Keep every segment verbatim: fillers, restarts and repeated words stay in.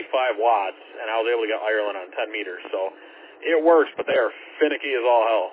twenty-five watts, and I was able to get Ireland on ten meters. So it works, but they are finicky as all hell.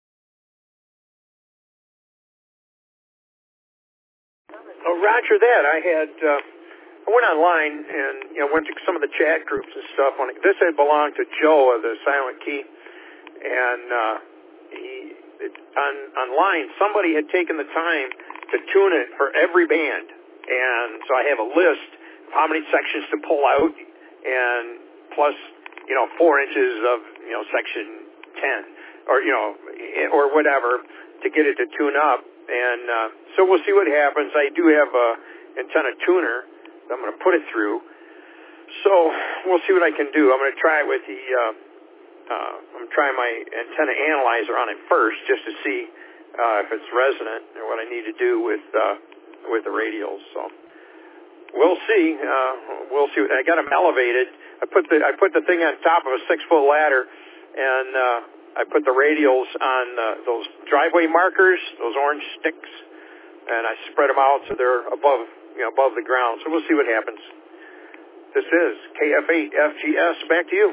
Oh, roger that. I had uh, I went online and you know went to some of the chat groups and stuff. On it. This had belonged to Joe of the Silent Key, and uh, he it, on online somebody had taken the time to tune it for every band, and so I have a list of how many sections to pull out, and plus you know four inches of you know section ten or you know or whatever to get it to tune up. And uh, so we'll see what happens. I do have a antenna tuner that I'm going to put it through. So we'll see what I can do. I'm going to try it with the, uh, uh, I'm trying my antenna analyzer on it first just to see uh, if it's resonant and what I need to do with uh, with the radials. So we'll see. Uh, we'll see. I got them elevated. I put the I put the thing on top of a six foot ladder, and uh, I put the radials on uh, those driveway markers, those orange sticks, and I spread them out so they're above, you know, above the ground. So we'll see what happens. This is K F eight F G S. Back to you.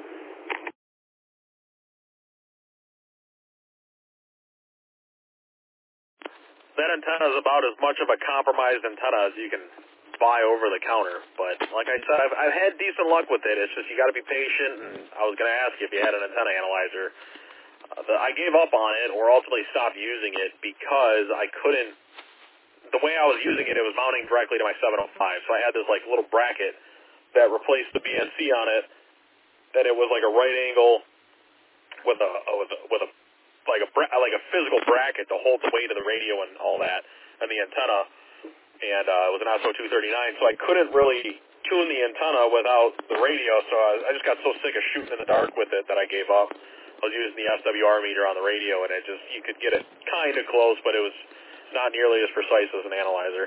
That antenna is about as much of a compromised antenna as you can buy over the counter. But like I said, I've, I've had decent luck with it. It's just you got to be patient. And I was going to ask you if you had an antenna analyzer. Uh, the, I gave up on it, or ultimately stopped using it because I couldn't. The way I was using it, it was mounting directly to my seven oh five. So I had this like little bracket that replaced the B N C on it, and it was like a right angle with a with a, with a like a like a physical bracket to hold the weight of the radio and all that, and the antenna. And uh, it was an O S O two thirty-nine, so I couldn't really tune the antenna without the radio. So I, I just got so sick of shooting in the dark with it that I gave up. I was using the S W R meter on the radio, and it just, you could get it kind of close, but it was not nearly as precise as an analyzer.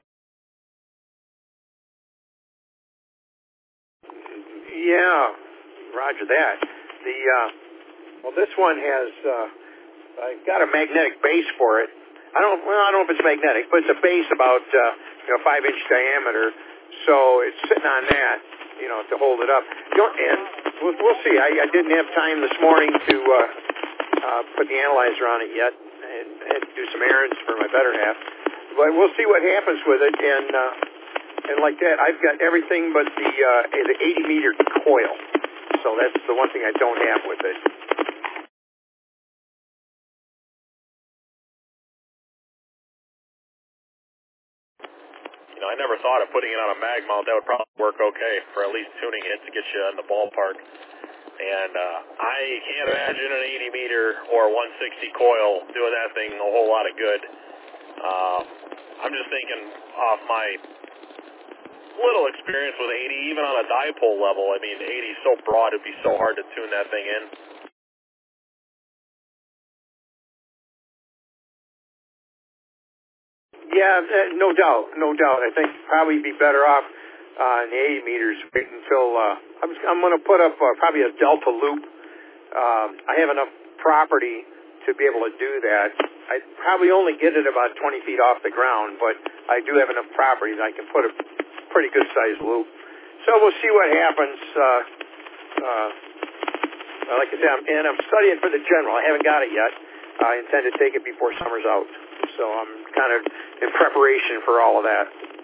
Yeah, roger that. The uh, well, this one has uh, I've got a magnetic base for it. I don't well, I don't know if it's magnetic, but it's a base about uh, you know five inch diameter, so it's sitting on that, you know, to hold it up. You know, and we'll, we'll see. I, I didn't have time this morning to uh, uh, put the analyzer on it yet, and I had to do some errands for my better half. But we'll see what happens with it, and uh, and like that, I've got everything but the uh, the eighty meter coil. So that's the one thing I don't have with it. You know, I never thought of putting it on a mag mount. That would probably work okay for at least tuning it to get you in the ballpark. And uh, I can't imagine an eighty meter or one sixty coil doing that thing a whole lot of good. Um, I'm just thinking off my little experience with eighty, even on a dipole level. I mean, eighty is so broad, it'd be so hard to tune that thing in. Yeah, no doubt, no doubt. I think probably be better off uh, in the eighty meters wait until uh, I'm, I'm going to put up uh, probably a delta loop. Um, I have enough property to be able to do that. I probably only get it about twenty feet off the ground, but I do have enough property that I can put a pretty good sized loop. So we'll see what happens. Uh, uh, like I said, I'm, and I'm studying for the general. I haven't got it yet. I intend to take it before summer's out. So I'm kind of in preparation for all of that.